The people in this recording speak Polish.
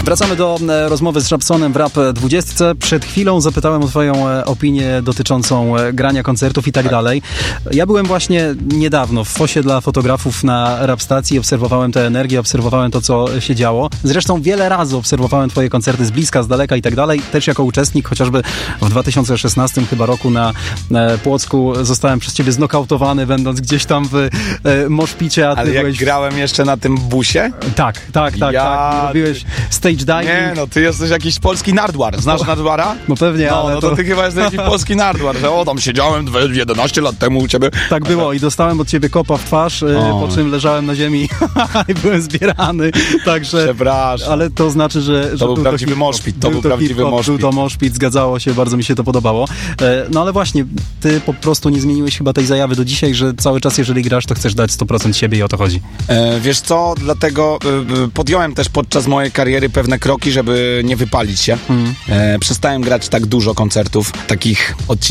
Wracamy do rozmowy z Żabsonem w Rap 20. Przed chwilą zapytałem o twoją opinię dotyczącą grania koncertów i tak dalej. Ja byłem właśnie niedawno w fosie dla fotografów na Rap Stacji, obserwowałem tę energię, obserwowałem to, co się działo. Zresztą wiele razy obserwowałem twoje koncerty z bliska, z daleka i tak dalej. Też jako uczestnik, chociażby w 2016 chyba roku na Płocku zostałem przez ciebie znokautowany, będąc gdzieś tam w moshpicie. Ale jak grałem jeszcze na tym busie? Tak. Robiłeś stage diving. Nie, no ty jesteś jakiś polski nardwar. Znasz Nardwara? No pewnie, ale no to ty chyba jesteś jakiś polski nardwar, że tam siedziałem 11 lat temu u ciebie. Tak było i dostałem od ciebie kopa w twarz, po czym leżałem na ziemi i byłem zbierany, także... Przepraszam. Ale to znaczy, że to był prawdziwy moshpit. Był to moshpit, zgadzało się, bardzo mi się to podobało. No ale właśnie, ty po prostu nie zmieniłeś chyba tej zajawy do dzisiaj, że cały czas, jeżeli grasz, to chcesz dać 100% siebie i o to chodzi. Wiesz co, dlatego podjąłem też podczas mojej kariery pewne kroki, żeby nie wypalić się. Przestałem grać tak dużo koncertów, takich odcinków